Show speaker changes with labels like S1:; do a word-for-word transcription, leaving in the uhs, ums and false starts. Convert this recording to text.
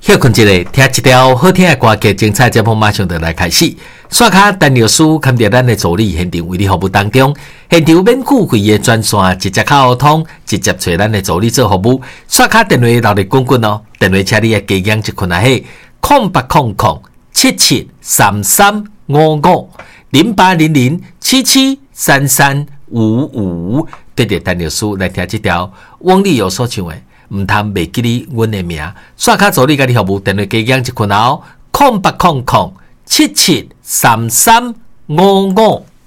S1: 休困一下，听一条好听的歌曲，精彩节目马上就来开始。刷卡陈律师看到咱的助理现场为你服务当中，现场免付费的专线，直接靠通，直接找咱的助理做服务。刷卡电话留力滚滚哦，电话请你的家养一困啊嘿，空八空空七七三三五五零八零零七七三三五五，对着陈律师来听这条往日有所唱的。唔通袂记你阮的名，刷卡助理甲你服务，电话加养一困哦，空八空空七七三三五五。